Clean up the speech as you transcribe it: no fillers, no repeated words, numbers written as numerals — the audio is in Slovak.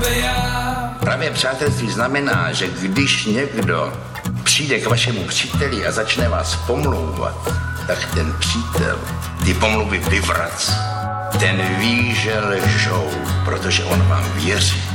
Právě přátelství znamená, že když někdo přijde k vašemu příteli a začne vás pomlouvat, tak ten přítel ty pomluvy vyvrací. Ten ví, že lžou, protože on vám věří.